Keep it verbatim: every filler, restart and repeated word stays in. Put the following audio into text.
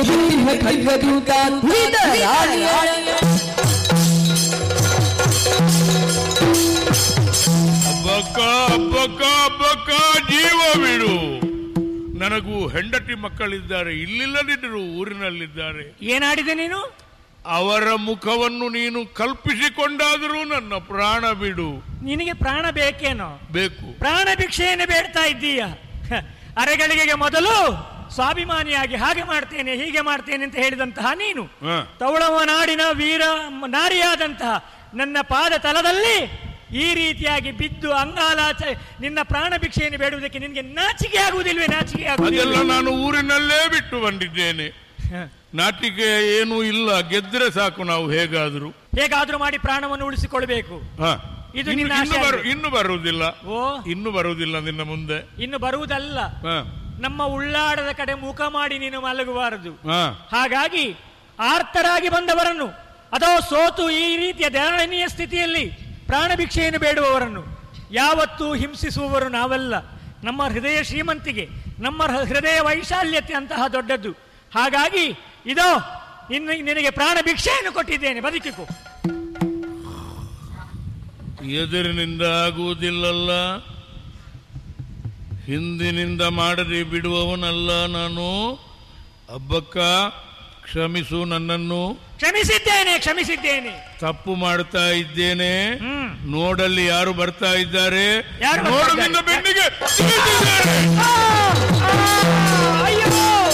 ಹಿಂದಿನ ಕೈಗದೂತ ಕುಳಿತ ರಾಣಿಯ ಅಬ್ಬಕ್ಕ ಅಬ್ಬಕ್ಕ ಅಬ್ಬಕ್ಕ ಜೀವ ಬಿಡು. ನನಗೂ ಹೆಂಡತಿ ಮಕ್ಕಳಿದ್ದಾರೆ, ಇಲ್ಲಿಲ್ಲದಿದ್ದರು ಊರಿನಲ್ಲಿದ್ದಾರೆ. ಏನಾಡಿದೆ ನೀನು? ಅವರ ಮುಖವನ್ನು ನೀನು ಕಲ್ಪಿಸಿಕೊಂಡಾದರೂ ನನ್ನ ಪ್ರಾಣ ಬಿಡು. ನಿನಗೆ ಪ್ರಾಣ ಬೇಕೇನೋ? ಬೇಕು. ಪ್ರಾಣ ಭಿಕ್ಷೆಯನ್ನು ಬೇಡ್ತಾ ಇದ್ದೀಯ. ಅರೆಗಳಿಗೆ ಮೊದಲು ಸ್ವಾಭಿಮಾನಿಯಾಗಿ ಹಾಗೆ ಮಾಡ್ತೇನೆ ಹೀಗೆ ಮಾಡ್ತೇನೆ ಅಂತ ಹೇಳಿದಂತಹ ನೀನು ತವಳವ ನಾಡಿನ ವೀರ ನಾರಿಯಾದಂತಹ ನನ್ನ ಪಾದ ತಲದಲ್ಲಿ ಈ ರೀತಿಯಾಗಿ ಬಿದ್ದು ಅಂಗಾಲಾಚ ನಿನ್ನ ಪ್ರಾಣ ಭಿಕ್ಷೆಯನ್ನು ಬೇಡುವುದಕ್ಕೆ ನಿನಗೆ ನಾಚಿಕೆ ಆಗುವುದಿಲ್ವೇ? ನಾಚಿಕೆ ಆಗುವುದಿಲ್ಲ. ನಾನು ಊರಿನಲ್ಲೇ ಬಿಟ್ಟು ಬಂದಿದ್ದೇನೆ. ನಾಚಿಕೆ ಏನೂ ಇಲ್ಲ, ಗೆದ್ರೆ ಸಾಕು. ನಾವು ಹೇಗಾದ್ರೂ ಹೇಗಾದ್ರೂ ಮಾಡಿ ಪ್ರಾಣವನ್ನು ಉಳಿಸಿಕೊಳ್ಬೇಕು. ಇದು ನಿನ್ನ ಇನ್ನು ಬರುವುದಿಲ್ಲ. ಓ, ಇನ್ನು ಬರುವುದಿಲ್ಲ ನಿನ್ನ ಮುಂದೆ. ಇನ್ನು ಬರುವುದಲ್ಲ, ನಮ್ಮ ಉಳ್ಳಾಡದ ಕಡೆ ಮುಖ ಮಾಡಿ ನೀನು ಮಲಗಬಾರದು. ಹಾಗಾಗಿ ಆರ್ತರಾಗಿ ಬಂದವರನ್ನು ಅಥವಾ ಸೋತು ಈ ರೀತಿಯ ದಯನೀಯ ಸ್ಥಿತಿಯಲ್ಲಿ ಪ್ರಾಣ ಭಿಕ್ಷೆಯನ್ನು ಬೇಡುವವರನ್ನು ಯಾವತ್ತೂ ಹಿಂಸಿಸುವವರು ನಾವಲ್ಲ. ನಮ್ಮ ಹೃದಯ ಶ್ರೀಮಂತಿಗೆ, ನಮ್ಮ ಹೃದಯ ವೈಶಾಲ್ಯತೆ ಅಂತಹ ದೊಡ್ಡದ್ದು. ಹಾಗಾಗಿ ಇದೋ ಇನ್ನು ನಿನಗೆ ಪ್ರಾಣ ಭಿಕ್ಷೆಯನ್ನು ಕೊಟ್ಟಿದ್ದೇನೆ, ಬದುಕಿಕೋ. ಎದುರಿನಿಂದ ಆಗುವುದಿಲ್ಲಲ್ಲ, ಹಿಂದಿನಿಂದ ಮಾಡದೆ ಬಿಡುವವನಲ್ಲ ನಾನು. ಅಬ್ಬಕ್ಕ, ಕ್ಷಮಿಸು ನನ್ನನ್ನು. ಕ್ಷಮಿಸಿದ್ದೇನೆ ಕ್ಷಮಿಸಿದ್ದೇನೆ ತಪ್ಪು ಮಾಡ್ತಾ ಇದ್ದೇನೆ. ನೋಡಲ್ಲಿ ಯಾರು ಬರ್ತಾ ಇದ್ದಾರೆ? ನೋಡು, ನಿನ್ನ ಬೆನ್ನಿಗೆ